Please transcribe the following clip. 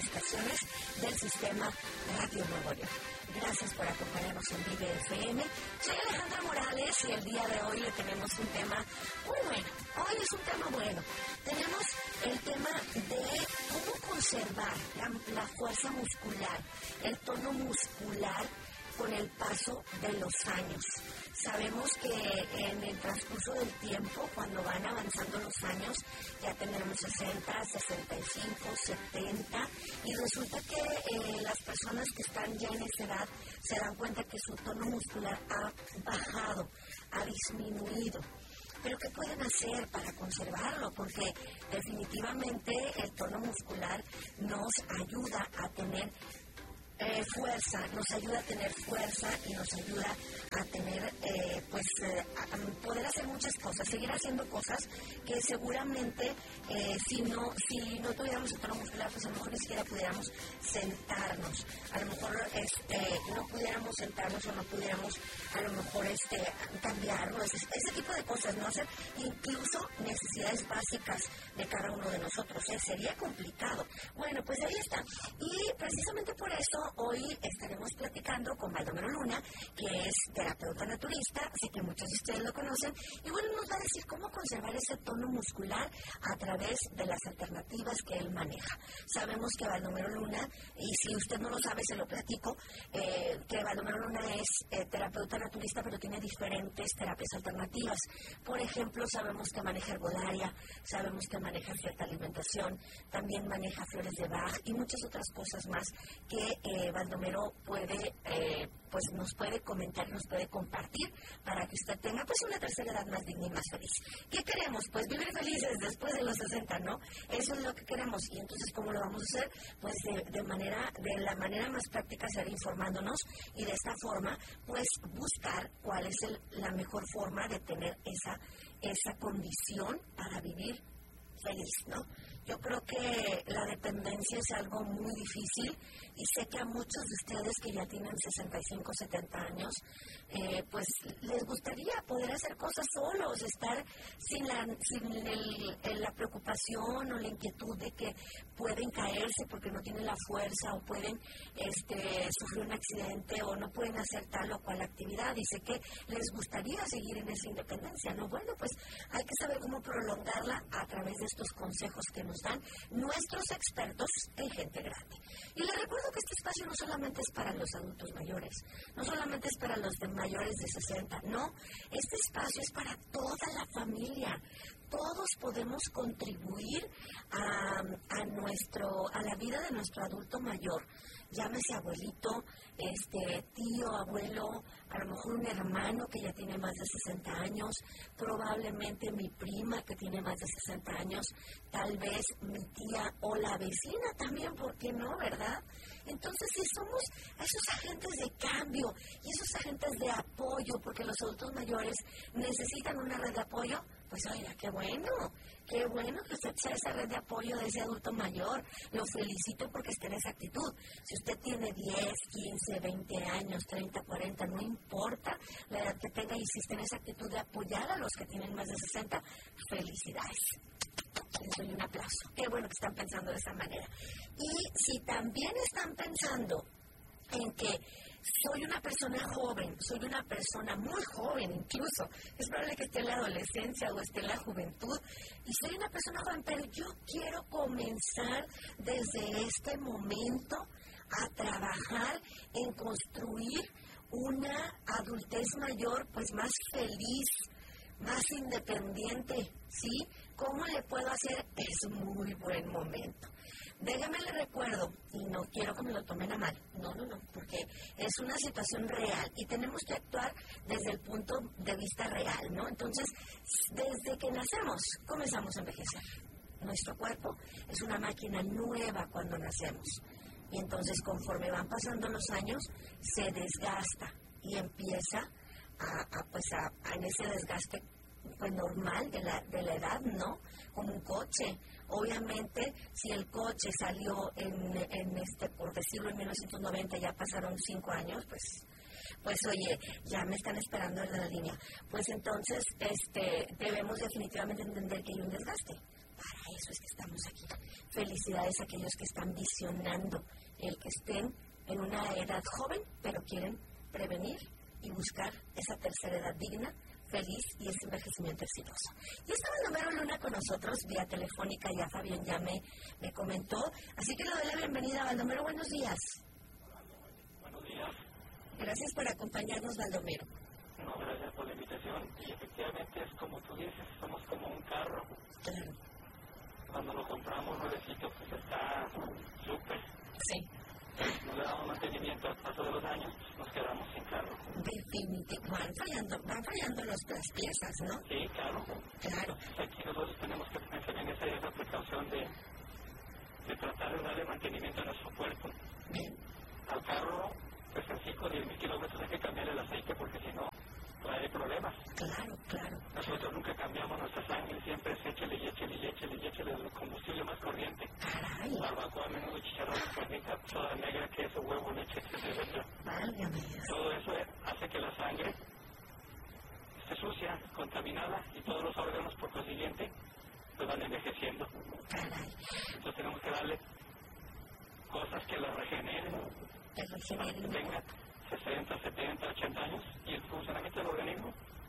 estaciones del sistema Radio Nuevo León. Gracias por acompañarnos en Vive FM. Soy Alejandra Morales y el día de hoy le tenemos un tema muy bueno. Hoy es un tema bueno. Tenemos el tema de cómo conservar la fuerza muscular, el tono muscular con el paso de los años. Sabemos que en el transcurso del tiempo, cuando van avanzando los años, ya tendremos 60, 65, 70, y resulta que las personas que están ya en esa edad se dan cuenta que su tono muscular ha bajado, ha disminuido. ¿Pero qué pueden hacer para conservarlo? Porque definitivamente el tono muscular nos ayuda a tener fuerza, nos ayuda a tener fuerza y nos ayuda a tener, a poder hacer muchas cosas, seguir haciendo cosas que seguramente si no tuviéramos el tono muscular, pues a lo mejor ni siquiera pudiéramos sentarnos, a lo mejor no pudiéramos sentarnos o no pudiéramos a lo mejor cambiarnos, ese tipo de cosas, no hacer incluso necesidades básicas de cada uno de nosotros, sería complicado. Bueno, pues ahí está. Y precisamente por eso hoy estaremos platicando con Baldomero Luna, que es terapeuta naturista, sé que muchos de ustedes lo conocen, y bueno, nos va a decir cómo conservar ese tono muscular a través de las alternativas que él maneja. Sabemos que Baldomero Luna, y si usted no lo sabe, se lo platico, que Baldomero Luna es terapeuta naturista, pero tiene diferentes terapias alternativas. Por ejemplo, sabemos que maneja herbolaria, sabemos que maneja cierta alimentación, también maneja flores de Bach y muchas otras cosas más que Baldomero nos puede comentar, nos puede compartir para que usted tenga pues una tercera edad más digna y más feliz. ¿Qué queremos? Pues vivir felices después de los 60, ¿no? Eso es lo que queremos. Y entonces, ¿cómo lo vamos a hacer? Pues de la manera más práctica será informándonos y de esta forma pues buscar cuál es la mejor forma de tener esa condición para vivir feliz, ¿no? Yo creo que la dependencia es algo muy difícil y sé que a muchos de ustedes que ya tienen 65, 70 años, pues les gustaría poder hacer cosas solos, estar sin la preocupación o la inquietud de que pueden caerse porque no tienen la fuerza o pueden sufrir un accidente o no pueden hacer tal o cual actividad y sé que les gustaría seguir en esa independencia, ¿no? Bueno, pues hay que saber cómo prolongarla a través de estos consejos que nos dan nuestros expertos en gente grande. Y les recuerdo que este espacio no solamente es para los adultos mayores, no solamente es para los de mayores de 60, no, este espacio es para toda la familia. Todos podemos contribuir a la vida de nuestro adulto mayor. Llámese abuelito, tío, abuelo, a lo mejor un hermano que ya tiene más de 60 años, probablemente mi prima que tiene más de 60 años, tal vez mi tía o la vecina también, ¿por qué no, verdad? Entonces, si somos esos agentes de cambio y esos agentes de apoyo, porque los adultos mayores necesitan una red de apoyo, pues oiga, qué bueno que usted sea esa red de apoyo de ese adulto mayor. Lo felicito porque está en esa actitud. Si usted tiene 10, 15, 20 años, 30, 40, no importa la edad que tenga y si está en esa actitud de apoyar a los que tienen más de 60, felicidades. Les doy un aplauso. Qué bueno que están pensando de esa manera. Y si también están pensando en que soy una persona joven, soy una persona muy joven incluso, es probable que esté en la adolescencia o esté en la juventud, y soy una persona joven, pero yo quiero comenzar desde este momento a trabajar en construir una adultez mayor, pues más feliz, más independiente, ¿sí? ¿Cómo le puedo hacer? Es muy buen momento. Déjame le recuerdo, y no quiero que me lo tomen a mal, no, porque es una situación real y tenemos que actuar desde el punto de vista real, ¿no? Entonces, desde que nacemos, comenzamos a envejecer. Nuestro cuerpo es una máquina nueva cuando nacemos y entonces conforme van pasando los años, se desgasta y empieza en ese desgaste pues normal de la edad, ¿no? Como un coche. Obviamente, si el coche salió por decirlo, en 1990, ya pasaron 5 años, pues oye, ya me están esperando en la línea. Pues entonces, debemos definitivamente entender que hay un desgaste. Para eso es que estamos aquí. Felicidades a aquellos que están visionando el que estén en una edad joven, pero quieren prevenir y buscar esa tercera edad digna, feliz y ese envejecimiento exitoso. Y está Baldomero Luna con nosotros vía telefónica, ya Fabián ya me comentó, así que le doy la bienvenida. Baldomero, buenos días. Buenos días. Gracias por acompañarnos, Baldomero. No, gracias por la invitación. Y efectivamente es como tú dices, somos como un carro. Claro. Cuando lo compramos nuevecito, pues está súper. Sí. No le damos mantenimiento al paso de los años, pues nos quedamos sin carro. Definitivamente. Van fallando las piezas, ¿no? Sí, claro. Claro. Aquí nosotros tenemos que pensar en esa precaución de tratar de darle mantenimiento a nuestro cuerpo. Bien. Al carro, pues en 5 o 10 mil kilómetros hay que cambiar el aceite porque si no, trae problemas. Claro, claro. Nosotros nunca cambiamos nuestra sangre, siempre es échale el combustible más corriente. Caray. Barbacoa, menudo, chicharrón, carnita, soda negra, queso, huevo, leche, etcétera. Válgame Dios. Todo eso hace que la sangre esté sucia, contaminada y todos los órganos por consiguiente pues van envejeciendo. Caray. Entonces tenemos que darle cosas que la regeneren. Que regeneren. Tenga 60, 70, 80 años y el funcionamiento del organismo